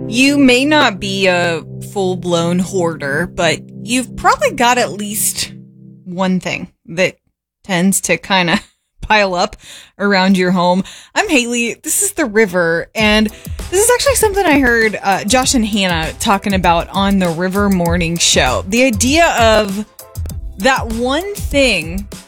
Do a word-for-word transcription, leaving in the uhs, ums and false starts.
You may not be a full-blown hoarder, but you've probably got at least one thing that tends to kind of pile up around your home. I'm Haley. This is The River, and this is actually something I heard uh, Josh and Hannah talking about on the River Morning Show. The idea of that one thing